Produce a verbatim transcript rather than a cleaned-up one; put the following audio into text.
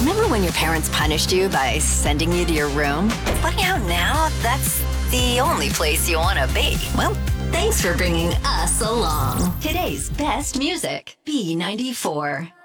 Remember when your parents punished you by sending you to your room? Funny how now that's the only place you want to be. Well, thanks for bringing us along. Today's best music, B ninety-four.